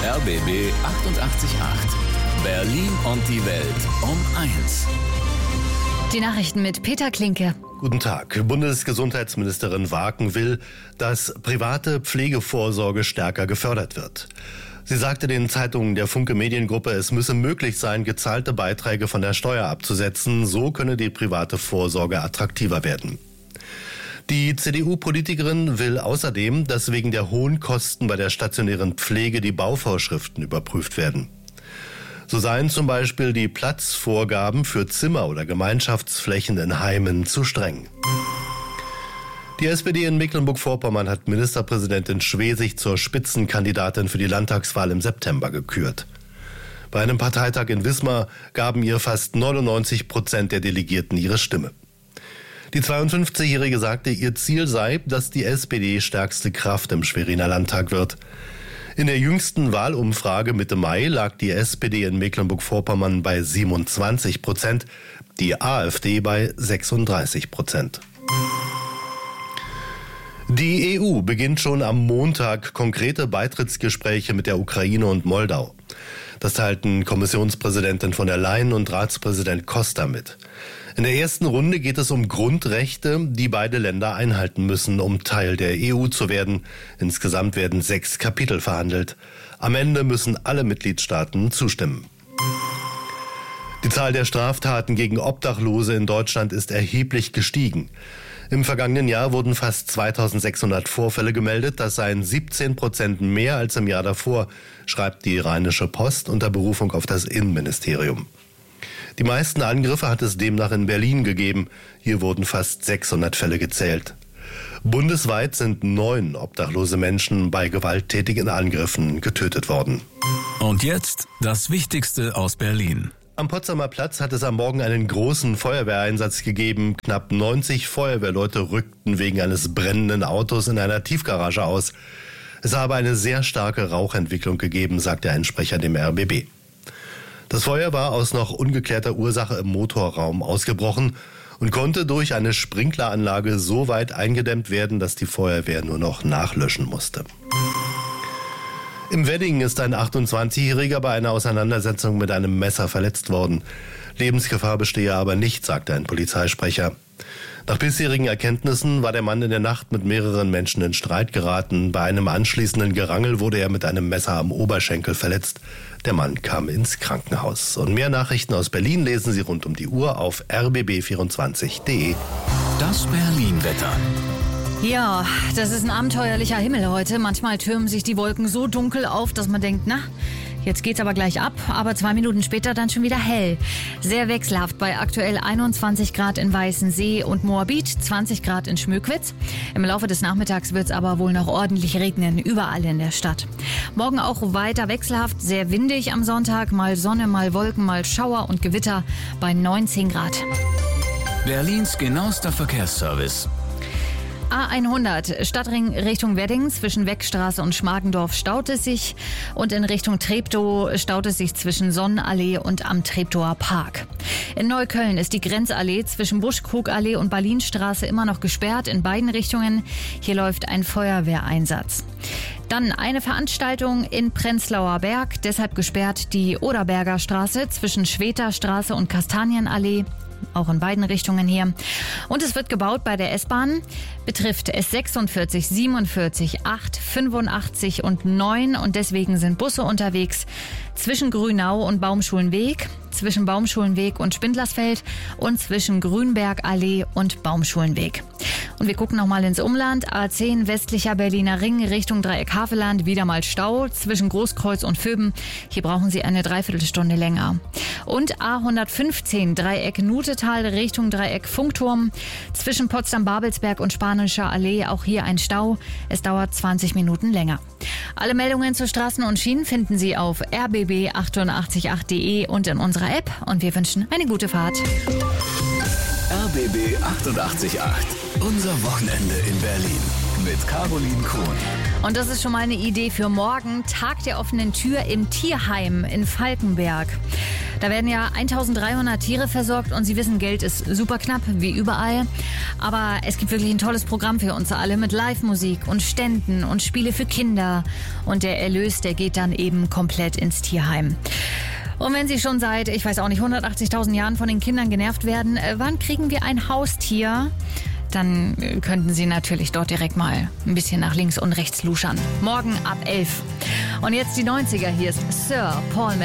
RBB 888. Berlin und die Welt um 1. Die Nachrichten mit Peter Klinke. Guten Tag. Bundesgesundheitsministerin Waken will, dass private Pflegevorsorge stärker gefördert wird. Sie sagte den Zeitungen der Funke Mediengruppe, es müsse möglich sein, gezahlte Beiträge von der Steuer abzusetzen. So könne die private Vorsorge attraktiver werden. Die CDU-Politikerin will außerdem, dass wegen der hohen Kosten bei der stationären Pflege die Bauvorschriften überprüft werden. So seien zum Beispiel die Platzvorgaben für Zimmer oder Gemeinschaftsflächen in Heimen zu streng. Die SPD in Mecklenburg-Vorpommern hat Ministerpräsidentin Schwesig zur Spitzenkandidatin für die Landtagswahl im September gekürt. Bei einem Parteitag in Wismar gaben ihr fast 99% der Delegierten ihre Stimme. Die 52-Jährige sagte, ihr Ziel sei, dass die SPD stärkste Kraft im Schweriner Landtag wird. In der jüngsten Wahlumfrage Mitte Mai lag die SPD in Mecklenburg-Vorpommern bei 27%, die AfD bei 36%. Die EU beginnt schon am Montag konkrete Beitrittsgespräche mit der Ukraine und Moldau. Das teilten Kommissionspräsidentin von der Leyen und Ratspräsident Costa mit. In der ersten Runde geht es um Grundrechte, die beide Länder einhalten müssen, um Teil der EU zu werden. Insgesamt werden 6 Kapitel verhandelt. Am Ende müssen alle Mitgliedstaaten zustimmen. Die Zahl der Straftaten gegen Obdachlose in Deutschland ist erheblich gestiegen. Im vergangenen Jahr wurden fast 2600 Vorfälle gemeldet. Das seien 17% mehr als im Jahr davor, schreibt die Rheinische Post unter Berufung auf das Innenministerium. Die meisten Angriffe hat es demnach in Berlin gegeben. Hier wurden fast 600 Fälle gezählt. Bundesweit sind 9 obdachlose Menschen bei gewalttätigen Angriffen getötet worden. Und jetzt das Wichtigste aus Berlin. Am Potsdamer Platz hat es am Morgen einen großen Feuerwehreinsatz gegeben. Knapp 90 Feuerwehrleute rückten wegen eines brennenden Autos in einer Tiefgarage aus. Es habe eine sehr starke Rauchentwicklung gegeben, sagte ein Sprecher dem RBB. Das Feuer war aus noch ungeklärter Ursache im Motorraum ausgebrochen und konnte durch eine Sprinkleranlage so weit eingedämmt werden, dass die Feuerwehr nur noch nachlöschen musste. Im Wedding ist ein 28-Jähriger bei einer Auseinandersetzung mit einem Messer verletzt worden. Lebensgefahr bestehe aber nicht, sagte ein Polizeisprecher. Nach bisherigen Erkenntnissen war der Mann in der Nacht mit mehreren Menschen in Streit geraten. Bei einem anschließenden Gerangel wurde er mit einem Messer am Oberschenkel verletzt. Der Mann kam ins Krankenhaus. Und mehr Nachrichten aus Berlin lesen Sie rund um die Uhr auf rbb24.de. Das Berlin-Wetter. Ja, das ist ein abenteuerlicher Himmel heute. Manchmal türmen sich die Wolken so dunkel auf, dass man denkt, na, jetzt geht's aber gleich ab, aber 2 Minuten später dann schon wieder hell. Sehr wechselhaft bei aktuell 21 Grad in Weißensee und Moabit, 20 Grad in Schmöckwitz. Im Laufe des Nachmittags wird's aber wohl noch ordentlich regnen, überall in der Stadt. Morgen auch weiter wechselhaft, sehr windig am Sonntag, mal Sonne, mal Wolken, mal Schauer und Gewitter bei 19 Grad. Berlins genauester Verkehrsservice. A100 Stadtring Richtung Wedding zwischen Weckstraße und Schmargendorf staut es sich und in Richtung Treptow staut es sich zwischen Sonnenallee und am Treptower Park. In Neukölln ist die Grenzallee zwischen Buschkrugallee und Berlinstraße immer noch gesperrt in beiden Richtungen. Hier läuft ein Feuerwehreinsatz. Dann eine Veranstaltung in Prenzlauer Berg, deshalb gesperrt die Oderberger Straße zwischen Schweterstraße und Kastanienallee. Auch in beiden Richtungen hier. Und es wird gebaut bei der S-Bahn, betrifft es 46, 47, 8, 85 und 9 und deswegen sind Busse unterwegs zwischen Grünau und Baumschulenweg, zwischen Baumschulenweg und Spindlersfeld und zwischen Grünbergallee und Baumschulenweg. Und wir gucken nochmal ins Umland. A10 westlicher Berliner Ring Richtung Dreieck Havelland. Wieder mal Stau zwischen Großkreuz und Vöben. Hier brauchen Sie eine Dreiviertelstunde länger. Und A115 Dreieck Nutetal Richtung Dreieck Funkturm. Zwischen Potsdam-Babelsberg und Spanischer Allee auch hier ein Stau. Es dauert 20 Minuten länger. Alle Meldungen zu Straßen und Schienen finden Sie auf rbb888.de und in unserer App. Und wir wünschen eine gute Fahrt. RBB 888. Unser Wochenende in Berlin. mit Caroline Kuhn. Und das ist schon mal eine Idee für morgen. Tag der offenen Tür im Tierheim in Falkenberg. Da werden ja 1300 Tiere versorgt und Sie wissen, Geld ist super knapp, wie überall. Aber es gibt wirklich ein tolles Programm für uns alle mit Live-Musik und Ständen und Spiele für Kinder. Und der Erlös, der geht dann eben komplett ins Tierheim. Und wenn Sie schon seit, ich weiß auch nicht, 180.000 Jahren von den Kindern genervt werden, wann kriegen wir ein Haustier? Dann könnten Sie natürlich dort direkt mal ein bisschen nach links und rechts luschern. Morgen ab 11. Und jetzt die 90er, hier ist Sir Paul McCartney.